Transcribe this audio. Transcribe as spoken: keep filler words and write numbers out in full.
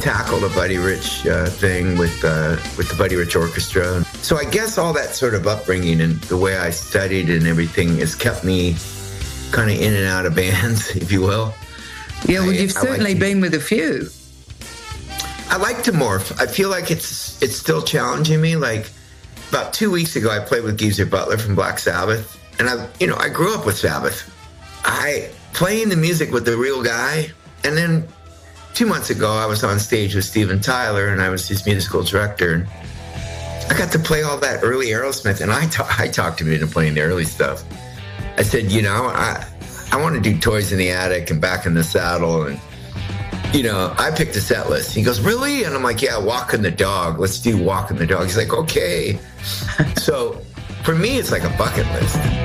tackled a Buddy Rich uh, thing with uh, with the Buddy Rich Orchestra. So I guess all that sort of upbringing and the way I studied and everything has kept me kind of in and out of bands, if you will. Yeah, well, you've I, certainly I like been with a few. I like to morph. I feel like it's it's still challenging me. Like about two weeks ago, I played with Geezer Butler from Black Sabbath, and I, you know, I grew up with Sabbath. I playing the music with the real guy, and then two months ago, I was on stage with Steven Tyler, and I was his musical director. And I got to play all that early Aerosmith, and I ta- I talked him into playing the early stuff. I said, you know, I I want to do Toys in the Attic and Back in the Saddle, and you know, I picked a set list. He goes, really? And I'm like, yeah, Walking the Dog. Let's do Walking the Dog. He's like, okay. So for me, it's like a bucket list.